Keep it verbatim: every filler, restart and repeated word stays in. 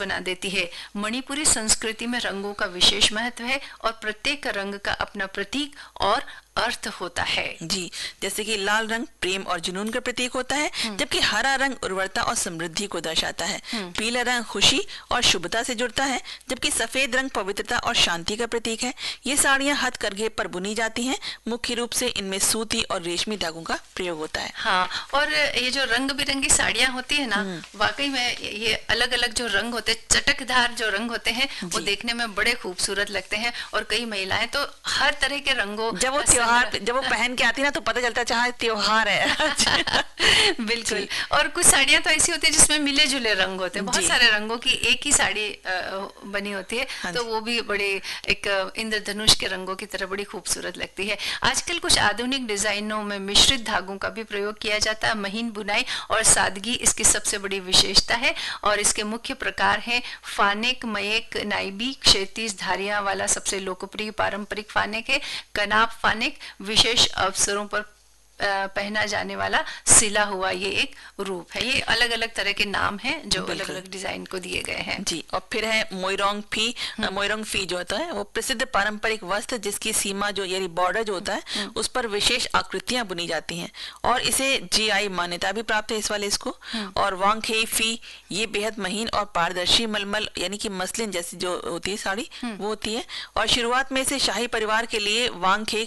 बना देती है। मणिपुरी संस्कृति में रंगों का विशेष महत्व है और प्रत्येक रंग का अपना प्रतीक और अर्थ होता है। जी, जैसे कि लाल रंग प्रेम और जुनून का प्रतीक होता है, जबकि हरा रंग उर्वरता और समृद्धि को दर्शाता है। पीला रंग खुशी और शुभता से जुड़ता है, जबकि सफेद रंग पवित्रता और शांति का प्रतीक है। ये साड़ियाँ हथकरघे पर बुनी जाती हैं। मुख्य रूप से इनमें सूती और रेशमी धागों का प्रयोग होता है। हाँ, और ये जो रंग बिरंगी साड़ियाँ होती है ना, वाकई में ये अलग अलग जो रंग होते हैं, चटकदार जो रंग होते हैं, वो देखने में बड़े खूबसूरत लगते हैं। और कई महिलाएं तो हर तरह के रंगों जब वो त्योहार जब वो पहन के आती ना तो पता चलता है चाहे त्योहार है। बिल्कुल। और कुछ साड़ियाँ तो ऐसी होती है जिसमें मिले जुले रंग होते हैं, बहुत सारे रंगों की एक ही साड़ी बनी होती है। हाँ, तो वो भी बड़े एक इंद्रधनुष के रंगों की तरह बड़ी खूबसूरत लगती है। आजकल कुछ आधुनिक डिजाइनों में मिश्रित धागों का भी प्रयोग किया जाता है। महीन बुनाई और सादगी इसकी सबसे बड़ी विशेषता है और इसके मुख्य प्रकार हैं फानेक, मयेक, नाइबी, क्षैतिज धारियां वाला सबसे लोकप्रिय पारंपरिक फानेक है। कनाब फानेक विशेष अवसरों पर पहना जाने वाला सिला हुआ ये एक रूप है। ये अलग अलग तरह के नाम हैं जो अलग अलग डिजाइन को दिए गए हैं। जी, और फिर है मोइरोंग फी। मोइरोंग फी जो होता है वो प्रसिद्ध पारंपरिक वस्त्र जिसकी सीमा जो यानी बॉर्डर जो होता है उस पर विशेष आकृतियां बुनी जाती हैं और इसे जीआई मान्यता भी प्राप्त है इस वाले इसको। और वांगखे फी ये बेहद महीन और पारदर्शी मलमल यानी कि मसलिन जैसी जो होती है साड़ी वो होती है। और शुरुआत में इसे शाही परिवार के लिए वांगखे